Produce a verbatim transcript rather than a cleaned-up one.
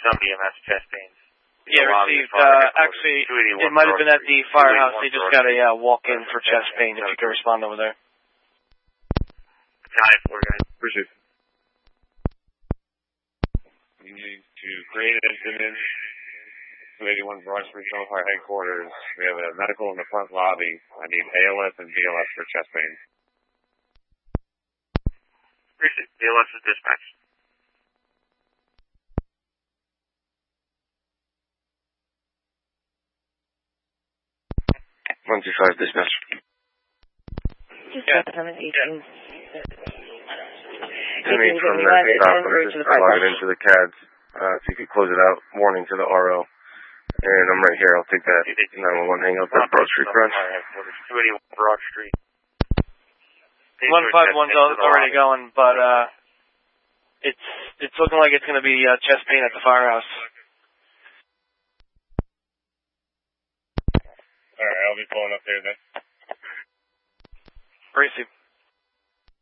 some E M S chest pains. Yeah, received. Uh, actually, it might have been at the firehouse. They just got a uh, walk-in for chest pain. If you could respond over there. Time for guys. Appreciate it. You need to create an incident. two eighty-one Broad Street, Fire Headquarters. We have a medical in the front lobby. I need A L S and V L S for chest pain. Appreciate it. V L S is dispatched. one two five dispatch. Dispatch seven eighteen. Coming from the stop, I'm just logging into the C A Ds. Uh, if you could close it out, warning to the R O. And I'm right here, I'll take that nine one one hang up at Broad Street branch. two eighty-one Broad Street. one five one's already going, but uh, it's it's looking like it's going to be uh, chest pain at the firehouse. Alright, I'll be pulling up there then. Received.